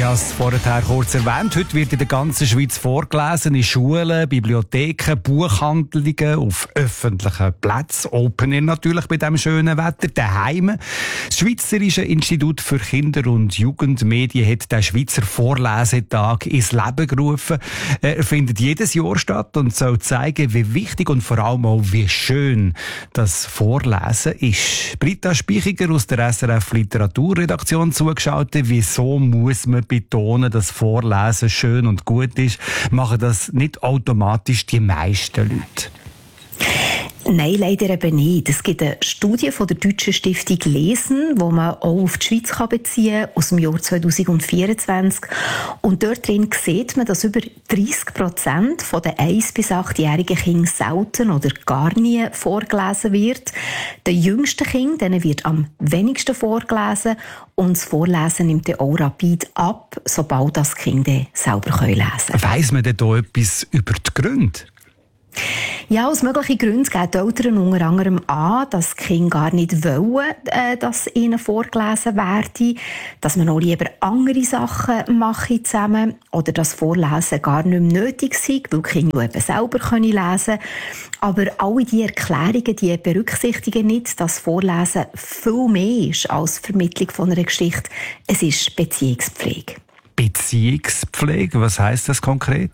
habe es vorher kurz erwähnt. Heute wird in der ganzen Schweiz vorgelesen, in Schulen, Bibliotheken, Buchhandlungen, auf öffentlichen Plätzen, Open Air natürlich bei diesem schönen Wetter, daheim. Das Schweizerische Institut für Kinder- und Jugendmedien hat den Schweizer Vorlesetag ins Leben gerufen. Er findet jedes Jahr statt und soll zeigen, wie wichtig und vor allem auch wie schön das Vorlesen ist. Britta Speichiger aus der SRF Literaturredaktion zugeschaltet. Wieso muss man betonen, dass Vorlesen schön und gut ist? Machen das nicht automatisch die meisten Leute? Nein, leider eben nicht. Es gibt eine Studie von der Deutschen Stiftung Lesen, die man auch auf die Schweiz beziehen kann, aus dem Jahr 2024. Und dort drin sieht man, dass über 30% der 1- bis 8-jährigen Kinder selten oder gar nie vorgelesen wird. Den jüngsten Kindern denen wird am wenigsten vorgelesen und das Vorlesen nimmt dann auch rapid ab, sobald das Kinder selber lesen können. Weiss man denn da etwas über die Gründe? Ja, aus möglichen Gründen geben die Eltern unter anderem an, dass die Kinder gar nicht wollen, dass ihnen vorgelesen werde, dass man auch lieber andere Sachen machen zusammen oder dass Vorlesen gar nicht mehr nötig sei, weil die Kinder eben selber lesen können. Aber alle diese Erklärungen, die berücksichtigen nicht, dass Vorlesen viel mehr ist als die Vermittlung von einer Geschichte. Es ist Beziehungspflege. Beziehungspflege? Was heisst das konkret?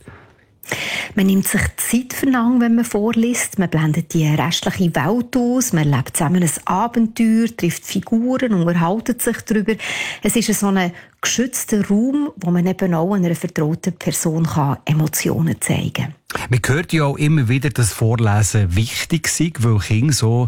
Man nimmt sich Zeit für lang, wenn man vorliest. Man blendet die restliche Welt aus. Man erlebt zusammen ein Abenteuer, trifft Figuren, unterhält sich darüber. Es ist so ein geschützter Raum, wo man eben auch einer vertrauten Person Emotionen zeigen kann. Man hört ja auch immer wieder, dass Vorlesen wichtig ist, weil Kinder so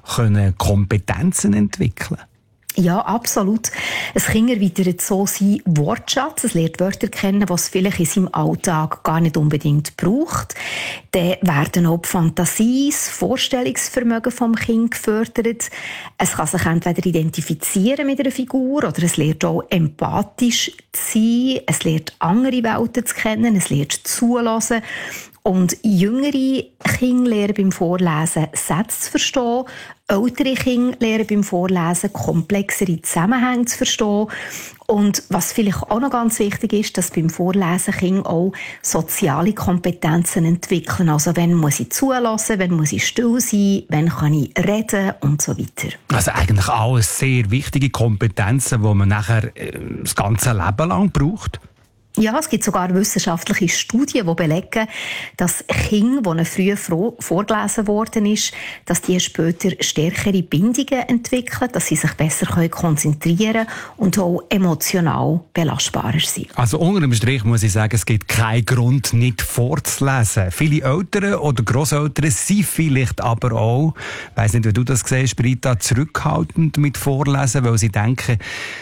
Kompetenzen entwickeln können. Ja, absolut. Ein Kind erweitert so seinen Wortschatz. Es lernt Wörter kennen, die es vielleicht in seinem Alltag gar nicht unbedingt braucht. Dann werden auch die Fantasie, das Vorstellungsvermögen vom Kind gefördert. Es kann sich entweder identifizieren mit einer Figur oder es lernt auch empathisch zu sein. Es lernt andere Welten zu kennen. Es lernt zulassen. Und jüngere Kinder lernen beim Vorlesen Sätze zu verstehen. Ältere Kinder lernen beim Vorlesen komplexere Zusammenhänge zu verstehen. Und was vielleicht auch noch ganz wichtig ist, dass beim Vorlesen Kinder auch soziale Kompetenzen entwickeln. Also, wann muss ich zulassen, wann muss ich still sein, wann kann ich reden und so weiter. Also eigentlich alles sehr wichtige Kompetenzen, die man nachher das ganze Leben lang braucht. Ja, es gibt sogar wissenschaftliche Studien, die belegen, dass Kinder, denen früher vorgelesen worden ist, dass die später stärkere Bindungen entwickeln, dass sie sich besser konzentrieren können und auch emotional belastbarer sind. Also unter dem Strich muss ich sagen, es gibt keinen Grund, nicht vorzulesen. Viele Eltern oder Grosseltern sind vielleicht aber auch, ich weiss nicht, wie du das siehst, Britta, zurückhaltend mit Vorlesen, weil sie denken,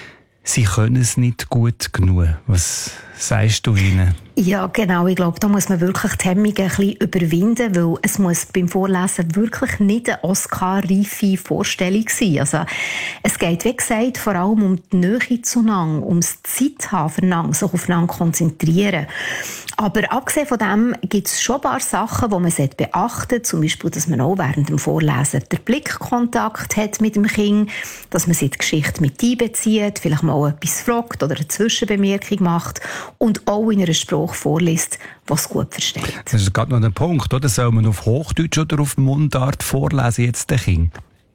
sie können es nicht gut genug. Was sagst du ihnen? Ja, genau. Ich glaube, da muss man wirklich die Hemmungen ein bisschen überwinden, weil es muss beim Vorlesen wirklich nicht eine Oscar-reife Vorstellung sein. Also, es geht, wie gesagt, vor allem um die Nähe zueinander, um das Zeit haben füreinander, sich aufeinander konzentrieren. Aber abgesehen von dem gibt es schon ein paar Sachen, die man beachten sollte. Zum Beispiel, dass man auch während dem Vorlesen den Blickkontakt hat mit dem Kind, dass man sich die Geschichte mit einbezieht, vielleicht mal etwas fragt oder eine Zwischenbemerkung macht und auch in einer Sprache vorliest, was es gut versteht. Das ist gerade noch ein Punkt, oder? Soll man auf Hochdeutsch oder auf Mundart vorlesen jetzt den Kind?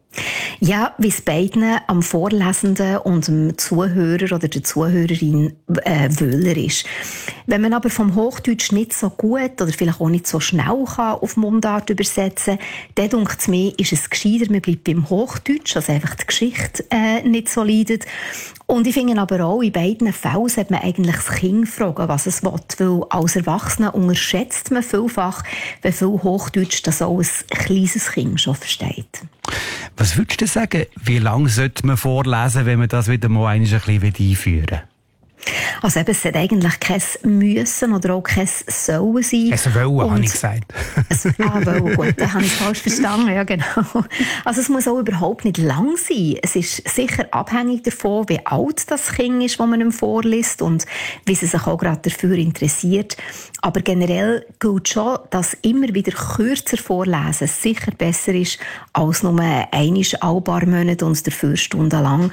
Ja, wie es beiden am Vorlesenden und dem Zuhörer oder der Zuhörerin wöhler ist. Wenn man aber vom Hochdeutsch nicht so gut oder vielleicht auch nicht so schnell kann auf Mundart übersetzen, dann denkt es mir, ist es gescheiter, man bleibt beim Hochdeutsch, dass einfach die Geschichte nicht so leidet. Und ich finde aber auch, in beiden Fällen sollte man eigentlich das Kind fragen, was es will, weil als Erwachsener unterschätzt man vielfach, wie viel Hochdeutsch das auch ein kleines Kind schon versteht. Was würdest du sagen, wie lange sollte man vorlesen, wenn man das wieder mal ein bisschen einführen will? Also eben, es sollte eigentlich kein Müssen oder auch kein Sollen sein. Es wollen, habe ich gesagt. Wollen, gut, dann habe ich es falsch verstanden, ja genau. Also es muss auch überhaupt nicht lang sein. Es ist sicher abhängig davon, wie alt das Kind ist, das man ihm vorliest und wie sie sich auch gerade dafür interessiert. Aber generell gilt schon, dass immer wieder kürzer vorlesen sicher besser ist als nur einmal alle paar Monate und dafür stundenlang.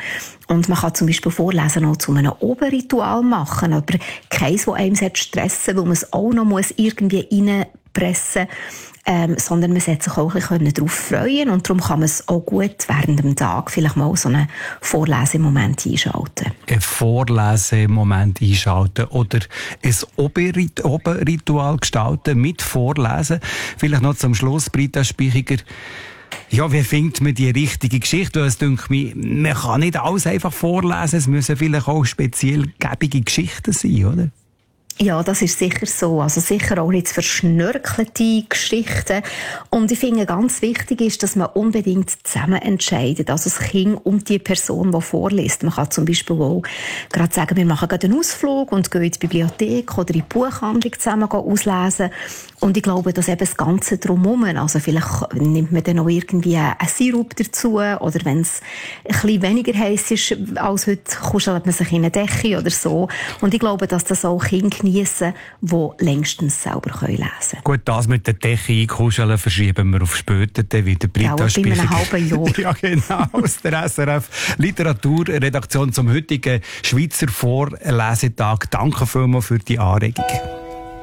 Und man kann zum Beispiel Vorlesen auch zu einem Oberritual machen, aber keins, das einem stressen, weil man es auch noch irgendwie reinpressen muss. Sondern man sollte sich auch ein bisschen darauf freuen und darum kann man es auch gut während dem Tag vielleicht mal so einen Vorlesemoment einschalten. Ein Vorlesemoment einschalten oder ein Oberritual gestalten mit Vorlesen. Vielleicht noch zum Schluss, Britta Spichiger. Ja, wie findet man die richtige Geschichte? Es denkt mir, man kann nicht alles einfach vorlesen, es müssen vielleicht auch speziell gebige Geschichten sein, oder? Ja, das ist sicher so. Also sicher auch nicht verschnörkelte Geschichten. Und ich finde, ganz wichtig ist, dass man unbedingt zusammen entscheidet. Also das Kind und die Person, die vorliest. Man kann zum Beispiel auch gerade sagen, wir machen gerade einen Ausflug und gehen in die Bibliothek oder in die Buchhandlung zusammen auslesen. Und ich glaube, dass eben das Ganze drumherum, also vielleicht nimmt man dann auch irgendwie einen Sirup dazu oder wenn es ein bisschen weniger heiß ist als heute, kuschelt man sich in eine Decke oder so. Und ich glaube, dass das auch Kinder geniessen, die längstens selber lesen können. Gut, das mit der Decke einkuscheln verschieben wir auf später, dann wieder Britta Spichiger. Ja, in einem halben Jahr. Ja, genau, aus der SRF Literaturredaktion zum heutigen Schweizer Vorlesetag. Danke vielmals für die Anregung.